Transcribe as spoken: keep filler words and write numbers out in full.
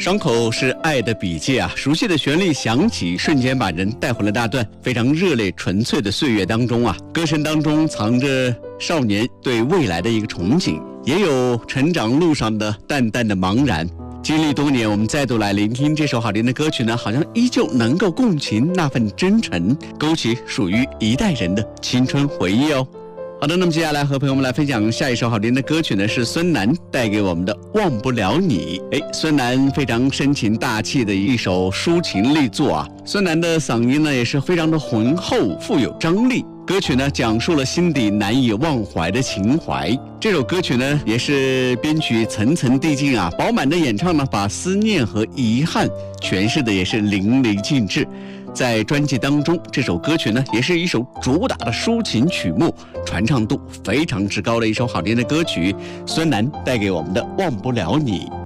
伤口是爱的笔记啊，熟悉的旋律响起，瞬间把人带回了那段非常热泪纯粹的岁月当中啊。歌声当中藏着少年对未来的一个憧憬，也有成长路上的淡淡的茫然。经历多年，我们再度来聆听这首好听的歌曲呢，好像依旧能够共情那份真诚，勾起属于一代人的青春回忆哦。好的，那么接下来和朋友们来分享下一首好听的歌曲呢，是孙楠带给我们的《忘不了你》。哎，孙楠非常深情大气的一首抒情力作啊。孙楠的嗓音呢也是非常的浑厚，富有张力。歌曲呢讲述了心底难以忘怀的情怀。这首歌曲呢也是编曲层层递进啊，饱满的演唱呢把思念和遗憾诠释的也是淋漓尽致。在专辑当中，这首歌曲呢也是一首主打的抒情曲目，传唱度非常之高的一首好听的歌曲。孙楠带给我们的《忘不了你》。